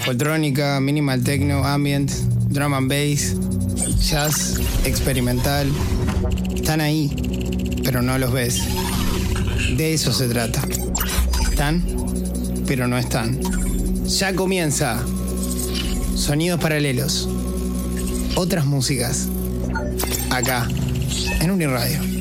Foltrónica, minimal techno, ambient, drum and bass, jazz, experimental. Están ahí, pero no los ves. De eso se trata. Están, pero no están. Ya comienza. Sonidos paralelos. Otras músicas. Acá, en Uniradio.